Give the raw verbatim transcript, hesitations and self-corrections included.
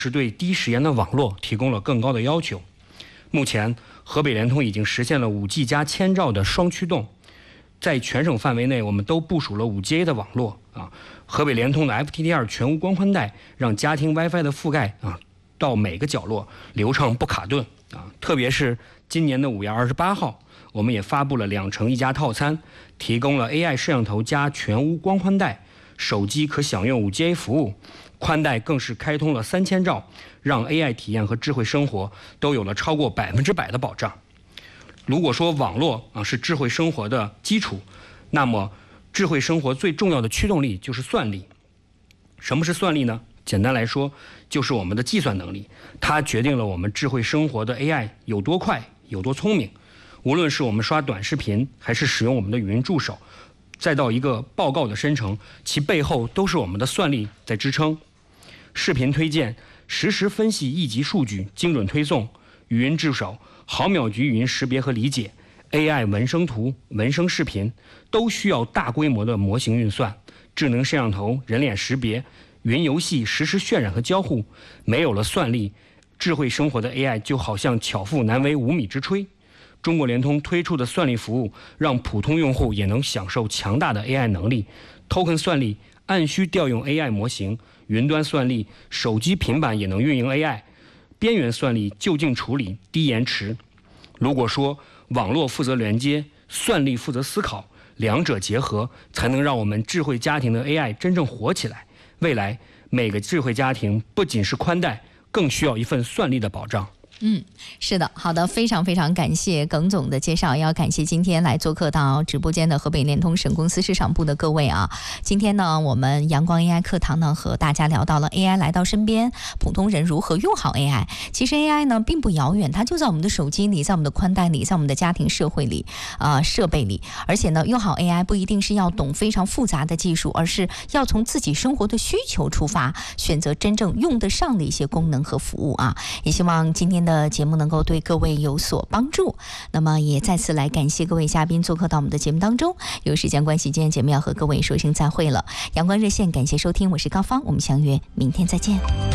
是对低时延的网络提供了更高的要求。目前，河北联通已经实现了 五 G 加千兆的双驱动，在全省范围内，我们都部署了 五 G A 的网络啊。河北联通的 F T D 二 全屋光宽带，让家庭 WiFi 的覆盖啊到每个角落，流畅不卡顿啊。特别是今年的五月二十八号，我们也发布了两城一家套餐，提供了 A I 摄像头加全屋光宽带，手机可享用 五 G A 服务。宽带更是开通了三千兆，让 A I 体验和智慧生活都有了超过百分之百的保障。如果说网络啊是智慧生活的基础，那么智慧生活最重要的驱动力就是算力。什么是算力呢？简单来说，就是我们的计算能力，它决定了我们智慧生活的 A I 有多快、有多聪明。无论是我们刷短视频，还是使用我们的语音助手，再到一个报告的生成，其背后都是我们的算力在支撑。视频推荐、实时分析一级数据、精准推送；语音助手、毫秒级语音识别和理解； A I 文声图、文声视频，都需要大规模的模型运算。智能摄像头、人脸识别、云游戏实时渲染和交互，没有了算力，智慧生活的 A I 就好像巧妇难为无米之炊。中国联通推出的算力服务，让普通用户也能享受强大的 A I 能力。Token 算力按需调用 A I 模型，云端算力手机平板也能运营 A I， 边缘算力就近处理，低延迟。如果说网络负责连接，算力负责思考，两者结合，才能让我们智慧家庭的 A I 真正火起来。未来每个智慧家庭不仅是宽带，更需要一份算力的保障。 嗯，是的，好的，非常非常感谢耿总的介绍，要感谢今天来做客到直播间的河北联通省公司市场部的各位啊。今天呢，我们阳光 A I 课堂呢和大家聊到了 A I 来到身边，普通人如何用好 A I。其实 A I 呢并不遥远，它就在我们的手机里，在我们的宽带里，在我们的家庭社会里啊、呃、设备里。而且呢，用好 A I 不一定是要懂非常复杂的技术，而是要从自己生活的需求出发，选择真正用得上的一些功能和服务啊。也希望今天的的节目能够对各位有所帮助。那么也再次来感谢各位嘉宾做客到我们的节目当中。有时间关系，今天节目要和各位说声再会了。阳光热线，感谢收听，我是高芳，我们相约明天再见。